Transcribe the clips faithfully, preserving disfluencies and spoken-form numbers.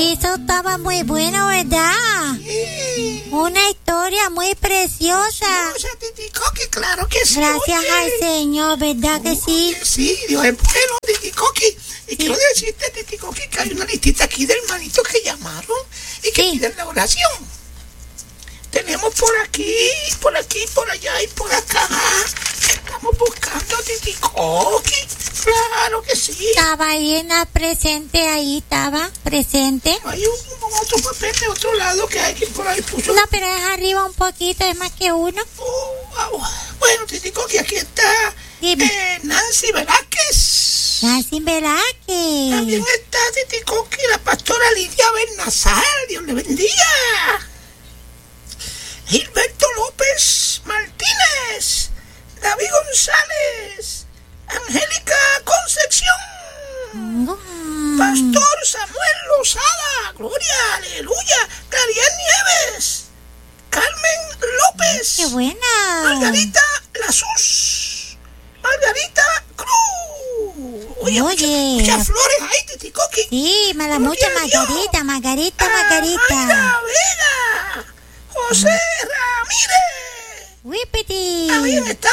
Eso estaba muy bueno, ¿verdad? Sí. Una historia muy preciosa. Preciosa, Titicoqui, claro que sí. Gracias oye. al Señor, ¿verdad que sí? Oye, sí, Dios es bueno, Titicoqui. Y Sí. quiero decirte, Titicoqui, que hay una listita aquí de hermanitos que llamaron y que Sí. piden la oración. Tenemos por aquí, por aquí, por allá y por acá. Estamos buscando a Titicoqui. Claro que sí. Estaba ahí en la presente, ahí estaba, presente. Hay un, un otro papel de otro lado que hay que por ahí puso. No, pero es arriba un poquito, es más que uno. Oh, wow. Bueno, Titicoqui, aquí está Dime. eh, Nancy Velázquez. Nancy Velázquez. También está Titicoqui, la pastora Lidia Bernazar. Dios le bendiga. Gilberto López Martínez. David González. Angélica Concepción. Mm. Pastor Samuel Lozada. Gloria, aleluya. Clariel Nieves. Carmen López. ¡Qué buena! Margarita Lasus. Margarita Cruz. Oye, Oye. muchas, muchas flores ahí, Titicoqui. Sí, me da Gloria mucha a Dios. Margarita, Margarita, Ah, Margarita. Mayra Vega. José Ramírez. Whippity. También está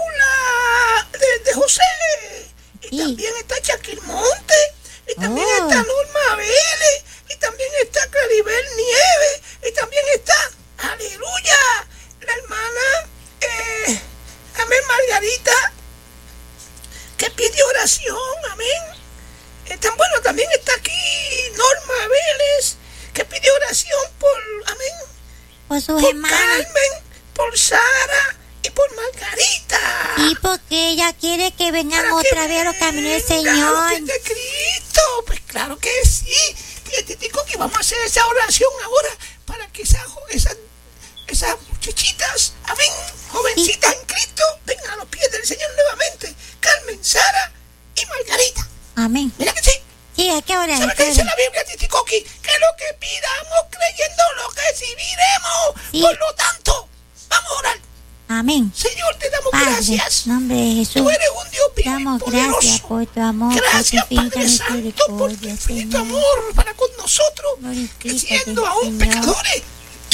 Paula de, de José. Y Sí. también está Shaquille Monte. Y también Oh. está Norma Vélez. Y también está Claribel Nieves. Y también está, aleluya, la hermana eh, amén, Margarita, que pide oración, amén. Eh, tan bueno, también está aquí Norma Vélez, que pide oración por, amén, Por sus por hermanas. Carmen, por Sara y por Margarita. Y porque ella quiere que vengan Para otra que vez a los caminos del vengan a los Señor. pies de Cristo. Pues claro que sí. Titicoqui, vamos a hacer esa oración ahora para que esas, esas, esas muchachitas, amén, jovencitas en Cristo, vengan a los pies del Señor nuevamente. Carmen, Sara y Margarita. Amén. Mira que sí. Sí, hay que orar. ¿Sabes hay qué que dice orar. la Biblia, Titicoqui? Que lo que pidamos creyendo lo recibiremos. Sí. Por lo tanto, vamos a orar. Amén. Señor, te damos Padre, gracias. en nombre de Jesús. Tú eres un Dios vivo y Damos poderoso. gracias por tu amor, Gracias, por tu infinita Padre Santo, por tu misericordia, infinito Señor. amor para con nosotros, que Glorifícate, siendo aún Señor, pecadores,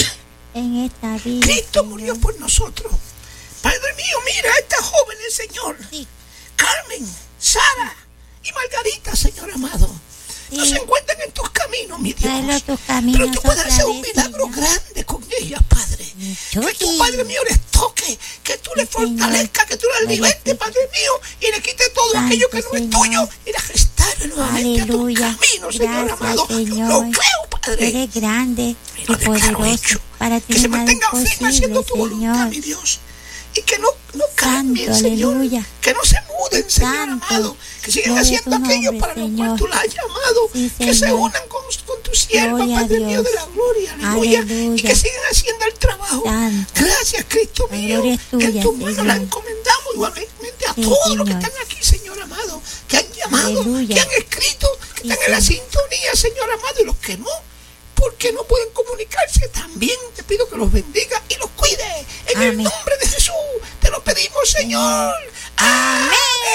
en esta vida. Cristo Señor. murió por nosotros. Padre mío, mira a estas jóvenes, Señor. Sí. Carmen, Sara y Margarita, Señor amado. No Sí. se encuentran en tus caminos, mi Dios. Tráelo a tus caminos Pero tú puedes otra hacer un vez, milagro Señor. grande con ellas, Padre. Que tú, Chucky. Padre mío, les toque, que tú les Sí, Señor. fortalezcas, que tú las libertes, Glorifica. Padre mío, y le quites todo Santo, aquello que no es Señor. tuyo y las restaure nuevamente Aleluya. a tus caminos, Señor Gracias, amado. Yo Señor. lo creo, Padre. Eres grande Y y lo declaro poderoso. hecho. Para ti Que se nada es mantengan firmes imposible, haciendo tu voluntad, Señor. mi Dios. Y que no, no cambien, Santo, Señor. aleluya. Que no se muden, Señor Santo. amado. Que sigan Gloria a haciendo tu aquello nombre, para lo cual Señor. tú las has llamado. Sí, que se Señor. unan con, con tu sierva, Gloria a Padre mío Dios. de la gloria. Aleluya. Aleluya. Y que sigan haciendo el trabajo. Santo. Gracias, Cristo La mío. gloria es tuya, En tus manos Señor. la encomendamos igualmente a Sí, todos los que Señor. están aquí, Señor amado. Que han llamado, Aleluya. que han escrito, que Sí, están en la Señor. sintonía, Señor amado. Y los que no, porque no pueden comunicarse, también te pido que los bendiga y los cuide. En Amén. el nombre de Jesús te lo pedimos, Señor. Amén.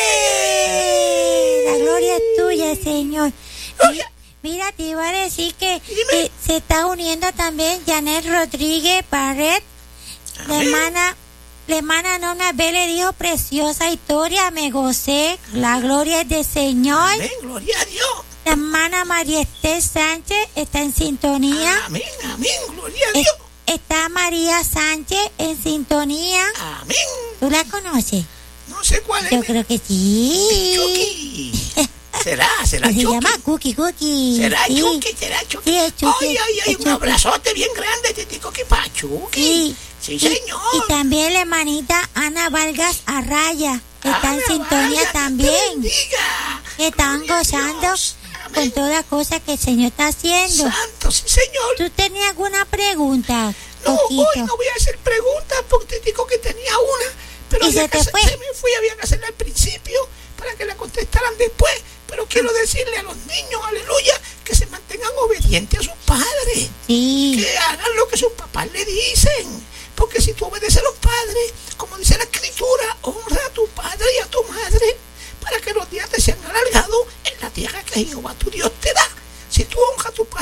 La gloria es tuya, Señor. Gloria. Mira, te iba a decir que Dime. eh, se está uniendo también Janet Rodríguez Barret. La Amén. hermana, la hermana Norma B le dijo preciosa historia, me gocé. La gloria es del Señor. Amén, gloria a Dios. La hermana María Estés Sánchez está en sintonía. Amén, amén, gloria a Es- Dios. está María Sánchez en sintonía. Amén. ¿Tú la conoces? No sé cuál Yo es. creo que sí. Chucky. Será, será Se Chucky. llama Cookie Cookie. Será Sí. Chucky, será Chucky. Sí, es Chucky, Ay, ay, ay, es un Chucky. abrazote bien grande, Titico, que para Chucky. Sí. Sí, Y- señor. Y, también la hermanita Ana Vargas Arraya está en Ana sintonía Vargas, también. Dios te bendiga. Que están Gloria a gozando Dios. con Amén. todas las cosas que el Señor está haciendo. Santo, sí, señor. ¿Tú tenías alguna pregunta, No, Coquito? hoy no voy a hacer preguntas porque te digo que tenía una, pero ¿Y había se que te hacer- fue? se me fui, había que hacerla al principio para que la contestaran después. Pero quiero decirle a los niños, aleluya, que se mantengan obedientes a sus padres, Sí, que hagan lo que sus papás le dicen. Porque si tú obedeces a los padres, como dice la Escritura, honra a tu padre y a tu madre para que los días te sean alargados en la tierra que Jehová tu Dios te da. Si tú honras a tu padre y tu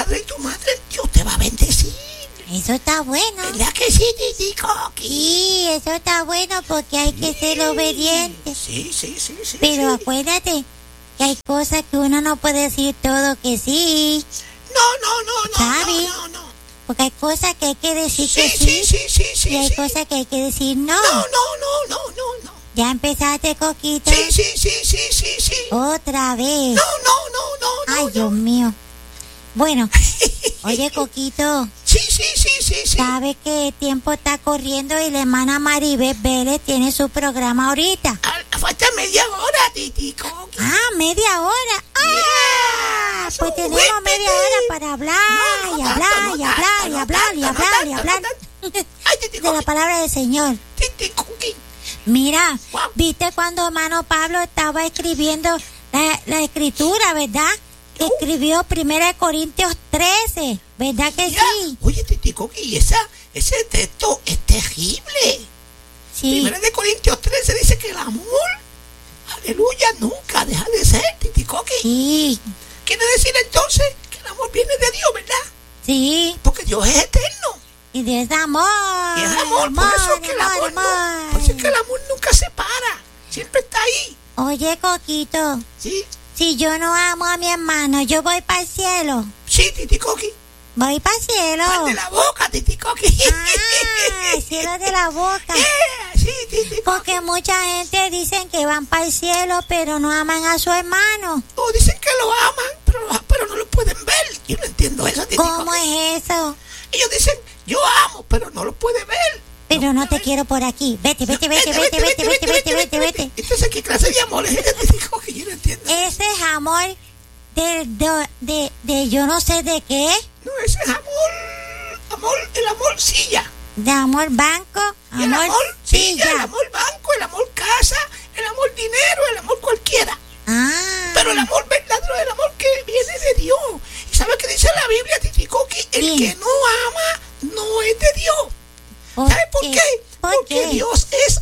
comadre, Dios te va a bendecir. Eso está bueno. ¿Verdad que sí, Titi Coqui? Sí, eso está bueno porque hay que ser obediente. Sí, sí, sí, sí. Pero sí. acuérdate que hay cosas que uno no puede decir todo que sí. No, no, no, no, ¿Sabe? no, no, no. Porque hay cosas que hay que decir Sí, que sí, sí. sí, sí, sí, Y hay sí. cosas que hay que decir no. No, no, no, no, no, no. Ya empezaste, Coquito. Sí, sí, sí, sí, sí, sí. Otra vez. No, no, no, no, no. Ay, no. Dios mío. Bueno, oye, Coquito, Sí, sí, sí, sí, sí. sabe que el tiempo está corriendo y la hermana Maribel Vélez tiene su programa ahorita. Ah, falta media hora, Titi Coqui. Ah, media hora. Ah, Yeah, pues so tenemos wait, media baby. hora para hablar No, no y tanto, hablar no y hablar tanto, y no hablar y tanto, hablar no y tanto, hablar no tanto. Ay, Titi de la Coqui. palabra del Señor. Titi Coqui. Mira, Wow. viste cuando hermano Pablo estaba escribiendo la, la escritura, ¿verdad? Que escribió Primera de Corintios trece, ¿verdad que Ya. sí? Oye, Titi Coqui, esa, ese texto es terrible. Sí. Primera de Corintios trece dice que el amor, aleluya, nunca deja de ser, Titi Coqui. Sí, Quiere decir entonces que el amor viene de Dios, ¿verdad? sí. Porque Dios es eterno. Y Dios es amor. Y es amor, por eso es que el amor, no, por eso es que el amor nunca se para. Siempre está ahí. Oye, Coquito, ¿Sí? si yo no amo a mi hermano, yo voy para el cielo. Sí, Titi Coqui. Voy para el cielo. Pan de la boca, Titi Coqui. Ah, el cielo de la boca. Yeah, sí, Titi Coqui. Porque mucha gente dicen que van para el cielo, pero no aman a su hermano. O dicen que lo aman, pero, pero no lo pueden ver. Yo no entiendo eso, Titi ¿Cómo Coqui. es eso? Ellos dicen, yo amo, pero no lo puede ver. Pero no te quiero por aquí. Vete, vete, vete, vete, vete, vete, vete, vete, vete. Entonces, ¿qué clase de amor es ese, Titi Coqui? Yo no entiendo. Ese es amor de, de, de, de yo no sé de qué. No, ese es amor, amor, el amor silla. De amor banco, Y el amor amor silla, el silla. amor banco, el amor casa, el amor dinero, el amor cualquiera. Ah. Pero el amor verdadero es el amor que viene de Dios. ¿Y sabes qué dice la Biblia, Titi Coqui? El Sí. que no ama no es de Dios. ¿Por ¿Sabes por qué? qué? ¿Por Porque qué? Dios es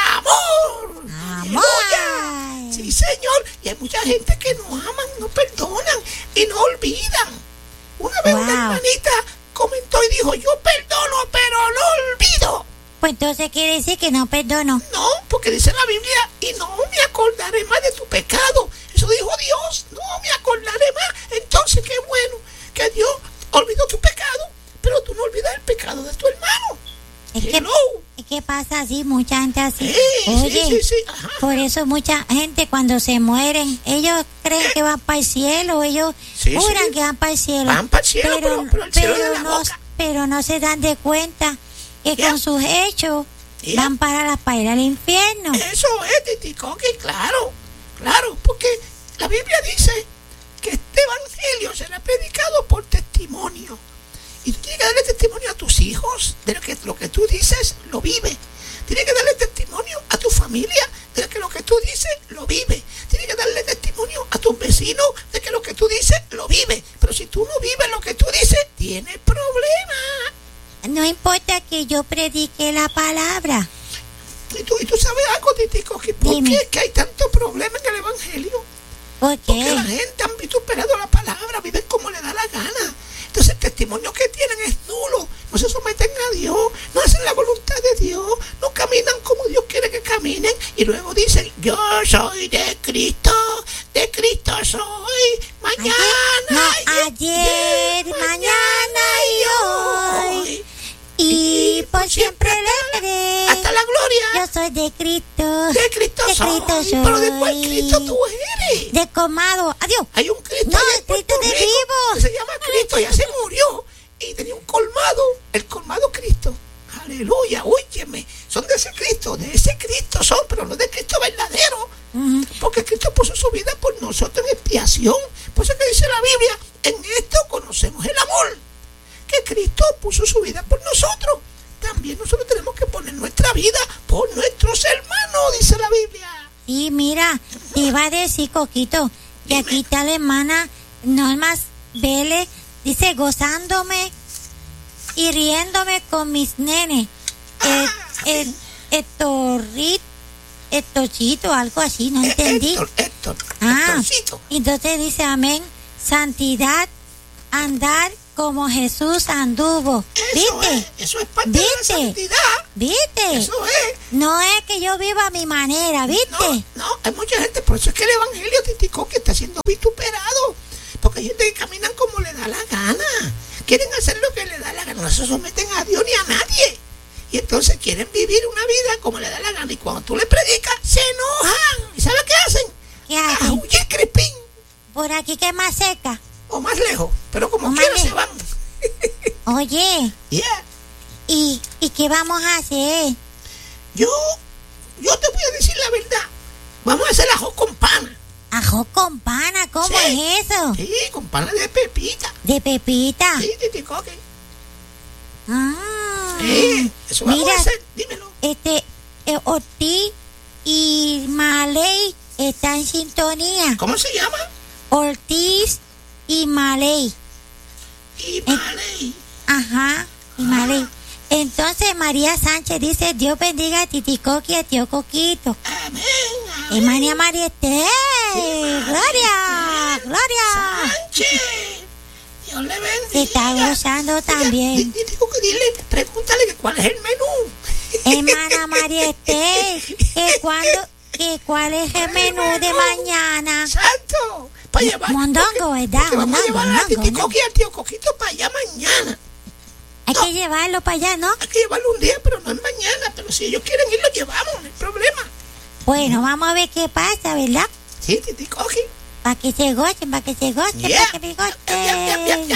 amor. Amor. Aleluya. Sí, Señor. Y hay mucha gente que no aman, no perdonan y no olvidan. Una vez Wow. una hermanita comentó y dijo, yo perdono, pero no olvido. Pues entonces quiere decir que no perdono. No, porque dice la Biblia, y no me acordaré más de tu pecado. Eso dijo Dios, no me acordaré más. Entonces, qué bueno que Dios olvidó tu pecado, pero tú no olvidas el pecado de tu hermano. Es que, Hello. es que pasa así, mucha gente así. Sí, Oye, sí, sí, sí, ajá. por eso mucha gente cuando se mueren, ellos creen que van para el cielo, ellos Sí, juran sí. que van para el cielo. Van pa'l cielo, pero- pero el cielo de la no, boca. pero no se dan de cuenta que Ya. con sus hechos Ya. van para la para ir al infierno. Eso es, Titi Coqui, claro, claro, porque la Biblia dice que este evangelio será predicado por testimonio. Y tú tienes que darle testimonio a tus hijos de lo que, lo que tú dices, lo vive. Tienes que darle testimonio a tu familia de que lo que tú dices, lo vive. Tienes que darle testimonio a tus vecinos de que lo que tú dices, lo vive. Pero si tú no vives lo que tú dices, tienes problemas. No importa que yo predique la palabra. Y tú, y tú sabes algo, Titi Coqui, ¿por Dime. qué es que hay tanto problema en el evangelio? ¿Por Porque qué? la gente han vituperado la palabra, viven como le da la gana. Entonces el testimonio que tienen es nulo. No se someten a Dios, no hacen la voluntad de Dios, no caminan como Dios quiere que caminen. Y luego dicen, yo soy de Cristo, de Cristo soy, mañana, No, y- ayer, mañana y hoy. Y por siempre le veré. hasta la gloria. Yo soy de Cristo. De Cristo de soy, Cristo soy. pero ¿de cuál Cristo tú eres? De colmado. Adiós. Hay un Cristo No, allá en el Cristo Puerto de Rico vivo. que se llama Cristo, ya se murió y tenía un colmado, el colmado Cristo. Aleluya, óyeme, son de ese Cristo, de ese Cristo son, pero no de Cristo verdadero, Ujú. porque Cristo puso su vida por nosotros en expiación. Por eso que dice la Biblia, en esto conocemos el amor, que Cristo puso su vida por nosotros. También nosotros tenemos que poner nuestra vida por nuestros hermanos, dice la Biblia. Y mira, te iba a decir, Coquito, que Dime. aquí está la hermana Norma Vélez, dice, gozándome y riéndome con mis nenes. El, Ah, el, el torrito, el tochito, algo así, no entendí. Héctor, Héctor, Ah, Héctorcito. entonces dice, amén, santidad, andar como Jesús anduvo. Eso ¿Viste? es, eso es parte de la ¿Viste? santidad. ¿Viste? Eso es. No es que yo viva a mi manera, ¿viste? No, no, hay mucha gente, por eso es que el evangelio Titicoqui está siendo vituperado. Porque hay gente que caminan como le da la gana. Quieren hacer lo que le da la gana. No se someten a Dios ni a nadie. Y entonces quieren vivir una vida como le da la gana. Y cuando tú le predicas, se enojan. ¿Y sabes qué hacen? ¿Qué hacen? Ahuye el crepín. Por aquí que es más seca. O más lejos. Pero como O más quiera se lejos. van. Oye, Yeah. ¿y, ¿y qué vamos a hacer? Yo, yo te voy a decir la verdad. Vamos a hacer ajo con pana. Ajo con pana, ¿cómo Sí. es eso? Sí, con pana de pepita. De pepita. Sí, Titicoqui. Ah. Sí, eso vamos Mira, a hacer. Dímelo. este, eh, Ortiz y Maley están en sintonía. ¿Cómo se llama? Ortiz y Maley. Y Maley. Ajá, y Maley. Entonces María Sánchez dice, Dios bendiga a Titicoqui y a Tío Coquito. Amén. Y María María Esté. Gloria, Gloria. Sánchez. Dios le bendiga. Se está gozando también. Y digo que dile, pregúntale que cuál es el menú. Hermana María Esté, que cuando, que cuál es el menú de mañana. Exacto. Para llevar. Mondongo, ¿verdad? Porque vamos a Mondongo, llevar a mondongo, Titicoqui y al tío Coquito para allá mañana. Hay que llevarlo para allá, ¿no? Hay que llevarlo un día, pero no es mañana. Pero si ellos quieren ir, lo llevamos, no hay problema. Bueno, vamos a ver qué pasa, ¿verdad? Sí, Titicoqui. Para que se gocen, para que se gocen, Yeah. para que se Ya, ya, ya, ya, gocen. ya.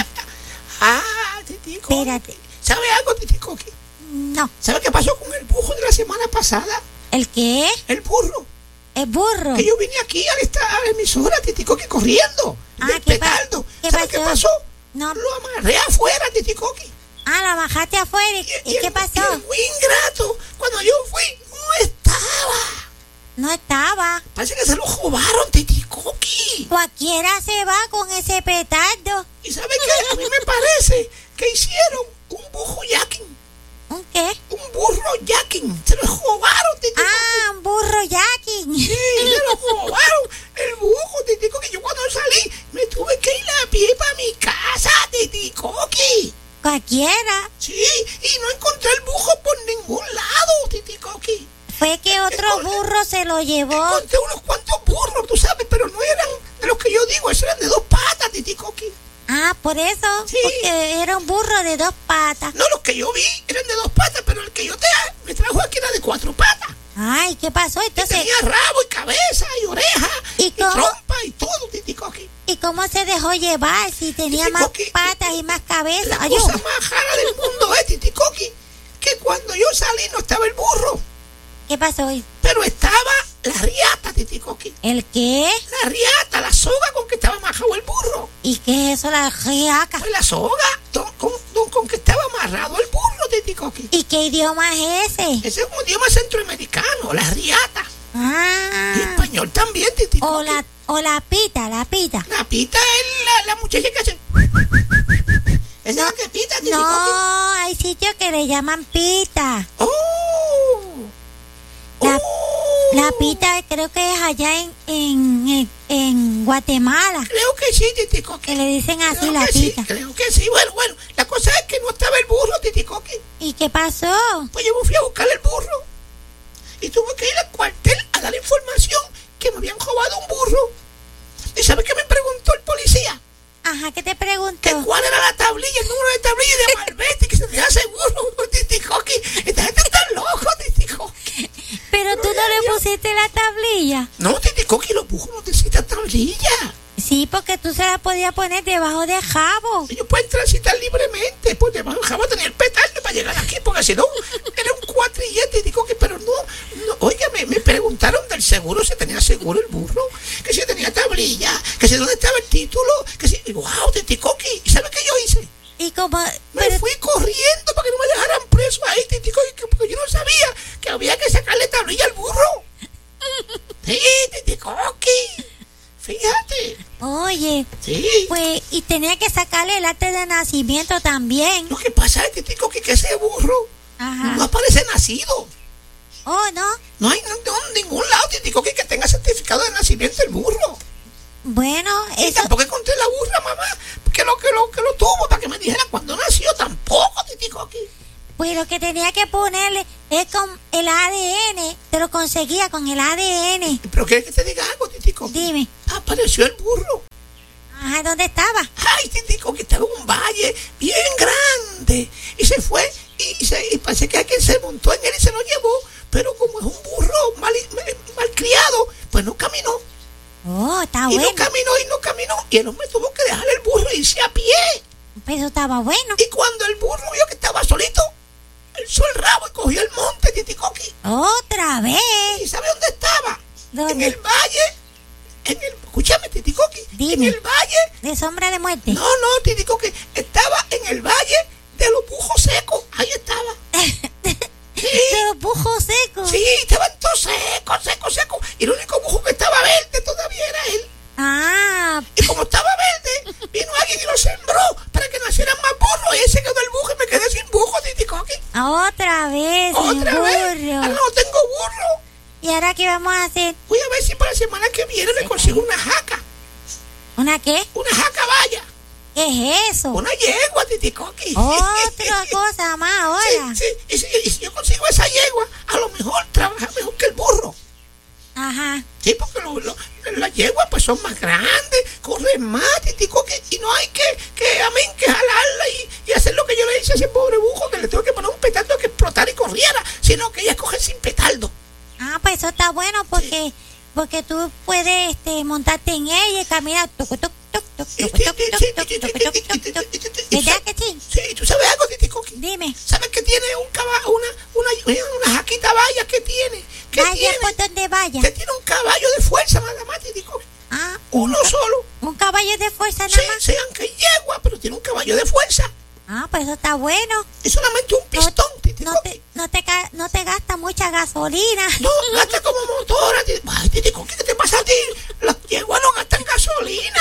Ah, Titicoqui. Espérate. ¿Sabe algo, Titicoqui? No. ¿Sabe qué pasó con el burro de la semana pasada? ¿El qué? El burro. El burro. Que yo vine aquí a esta a la emisora, Titicoqui, corriendo. Ah, del ¿qué pa- petardo. qué ¿Sabe qué pasó? pasó? No. Lo amarré afuera, Titicoqui. Ah, la bajaste afuera. ¿Y, y el- qué pasó? y el muy ingrato. Cuando yo fui, no estaba. No estaba. Parece que se lo robaron, Titicoqui. Cualquiera se va con ese petardo. ¿Y sabe qué? A mí me parece que hicieron un burro jacking. ¿Un qué? Un burro jacking. Se lo robaron, Titicoqui. Ah, un burro jacking. Sí, se lo robaron. El burro, Titicoqui. Yo cuando salí, me tuve que ir a pie para mi casa, Titicoqui. Cualquiera. Sí, y no encontré el burro por ningún lado, Titicoqui. Fue que otro burro se lo llevó. Encontré unos cuantos burros, tú sabes, pero no eran de los que yo digo, esos eran de dos patas, Titicoqui. Ah, por eso. Sí. Porque era un burro de dos patas. No, los que yo vi eran de dos patas, pero el que yo te me trajo aquí era de cuatro patas. Ay, ¿qué pasó? Que Entonces, tenía rabo y cabeza y oreja ¿Y y, cómo? trompa y todo, Titicoqui. ¿y cómo se dejó llevar si tenía más Titicoqui, patas y más cabeza? La Ay, cosa yo- más rara del mundo es, Titicoqui, que cuando yo salí no estaba el burro, ¿Qué pasó? pero estaba la riata, Titicoqui. ¿El qué? La riata, la soga con que estaba amarrado el burro. ¿Y qué es eso, la riaca? Pues la soga don- con, don- con que estaba amarrado el burro, Titicoqui. ¿Y qué idioma es ese? Ese es un idioma centroamericano, la riata. Y Ah, español también, Titicoqui. o la, o la pita, la pita. La pita es la, la muchacha que hace... Esa es la que pita, Titicoqui. No, hay sitios que le llaman pita. ¡Oh! La- ¡Oh! La pita creo que es allá en, en, en, en Guatemala, Creo que sí, Titicoqui. que le dicen así Creo la que sí, pita. creo que sí. Bueno, bueno, la cosa es que no estaba el burro, Titicoqui. ¿Y qué pasó? Pues yo me fui a buscar el burro. Y tuve que ir al cuartel a dar información que me habían robado un burro. ¿Y sabe qué me preguntó el policía? Ajá, ¿qué te Que preguntó? cuál era la tablilla, el número de tablilla de Malvete, que se tenía seguro, Titicoqui. Esta gente está loco, Titicoqui. Pero tú no le pusiste la tablilla. No, Titicoqui, los burros no necesitan tablilla. Sí, porque tú se la podías poner debajo de jabo. Ellos pueden transitar libremente, pues debajo del jabón tenía el petardo para llegar aquí, porque si no, era un cuatrillete, Titicoqui, pero no, no, óigame, me preguntaron del seguro, si tenía seguro el burro, que si tenía tablilla, que si dónde estaba el título, que si, wow, Titicoqui, ¿y sabes qué yo hice? Y como... Me pero- fui corriendo para que no me dejaran preso ahí, Titicoqui, que- porque yo no sabía que había que sacarle tablilla al burro. Sí, Titicoqui, fíjate, Oye, sí. pues, y tenía que sacarle el acta de nacimiento también. Lo que pasa es, Titicoqui, que ese burro no Ajá. aparece nacido. Oh, ¿no? No hay no, no, ningún lado, Titicoqui, que tenga certificado de nacimiento el burro. Bueno, Y eso... tampoco encontré la burra, mamá. que lo que lo que lo tuvo para que me dijera cuándo nació, tampoco, Titi Coqui. Pues lo que tenía que ponerle es con el A D N, te lo conseguía con el A D N. Pero ¿quieres que te diga algo, Titi Coqui? Dime. Apareció el burro. Ajá, ¿dónde estaba? Ay, Titi Coqui, estaba en un valle bien grande. Y se fue y, y, se, y parece que alguien se montó en él y se lo llevó. Pero como es un burro mal, mal, mal criado, pues no caminó. Oh, está y bueno. no caminó y no caminó. Y el hombre tuvo que dejar el burro e irse a pie. Pues eso estaba bueno. Y cuando el burro vio que estaba solito, alzó el rabo y cogió el monte, Titi Coqui. Otra vez. ¿Y sabe dónde estaba? ¿Dónde? En el valle. En el, escúchame, Titi Coqui. Dime. En el valle. ¿De sombra de muerte? No, no, Titi Coqui. Estaba en el valle de los bujos secos. Ahí estaba. Sí. De los bujos secos. Sí, estaban todos secos, secos, secos. Y el único bujo que estaba verde todavía era él. Ah. Y como estaba verde, vino alguien y lo sembró para que nacieran más burros. Y ahí se quedó el bujo y me quedé sin bujo, Titi Coqui. Otra vez, sin Otra vez. burro. Ahora no tengo burro. ¿Y ahora qué vamos a hacer? Voy a ver si para la semana que viene me consigo una jaca. ¿Una qué? Una jaca vaya. ¿Qué es eso? Una yegua, Titi Coqui. Otra cosa más ahora. Sí, sí. Y si, y si yo consigo esa yegua, a lo mejor trabaja mejor que el burro. Ajá. Sí, porque lo, lo, las yeguas pues son más grandes, corren más, Titi Coqui, y no hay que, que a mí, que jalarla y, y hacer lo que yo le hice a ese pobre bujo, que le tengo que poner un petardo que explotara y corriera, sino que ella coge sin petardo. Ah, pues eso está bueno porque Sí. porque tú puedes este, montarte en ella y caminar. Tuc, tuc, tuc, tuc, tuc, Sí, tuc, sí, tuc, sí, tuc, sí, tuc, sí, tuc, sí, tuc, sí, tuc, sí, tuc. sí, sí, sí, ¿Verdad que sí? Sí, ¿tú sabes algo, Titi Coqui? Dime. ¿Sabes que tiene un caballo, una, una, una jaquita vaya que tiene? ¿Qué Vaya tiene? por donde vaya. Que tiene un caballo de fuerza nada más, Titi Coqui. Ah, Uno solo. un caballo de fuerza Sí, nada más. sí, aunque es yegua, pero tiene un caballo de fuerza. Ah, pues eso está bueno. Es solamente un No, pistón, Titi no Coqui. te, no, te, ca- no te gasta mucha gasolina. No, gasta como motora. Titi- Ay, Titi Coqui, ¿qué te pasa a ti? Las yeguas no gastan gasolina.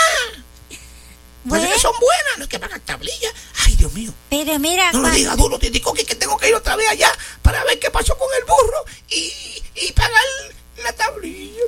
Bueno, Parece que son buenas, no hay que pagar tablilla. Ay, Dios mío. pero mira, No cua- le diga duro, Titi Coqui, que tengo que ir otra vez allá para ver qué pasó con el burro y, y pagar la tablilla.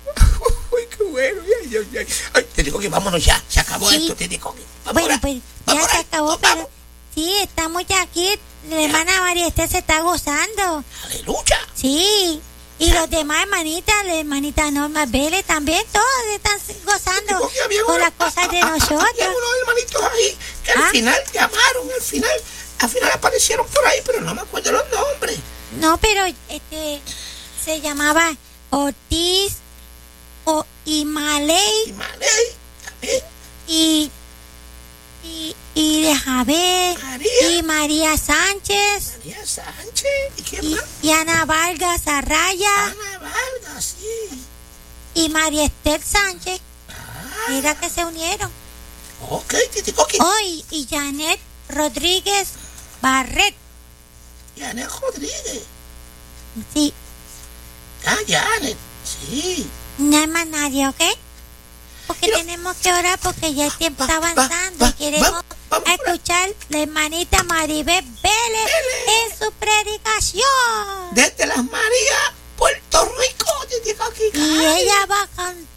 Ay, qué bueno. Ay, ay, ay. Ay, Titi Coqui, vámonos ya. Se acabó Sí. esto, Titi Coqui. Vamos bueno, ahora. pues Vamos ya se ahora. acabó, Nos pero vamos. sí, estamos ya aquí. La hermana María Esther se está gozando. Aleluya. Sí, y los demás hermanitas, la hermanita Norma Vélez también, todos están gozando Porque había con uno- las cosas de a- a- a- nosotros. Había unos hermanitos ahí que al Ah. final llamaron, al final, al final aparecieron por ahí, pero no me acuerdo los nombres. No, pero este se llamaba Ortiz o y Maley Y Maley también. y y y de Javier María. y María Sánchez María Sánchez. ¿Y quién y, más? y Ana Vargas Arraya Ana Vargas, sí. y María Esther Sánchez. Ah, Mira que se unieron. ok, Titi Coqui. Hoy y Janet Rodríguez Barret. Janet Rodríguez. Sí, Ah, Janet. Sí. no hay más nadie, ¿ok? Porque Mira. tenemos que orar porque ya el tiempo está Va, va, avanzando va, y queremos va, vamos a orar. escuchar la hermanita Maribel Vélez Vélez. en su predicación. Desde las Marías, Puerto Rico, Titi Coqui. Y ella va a cantar.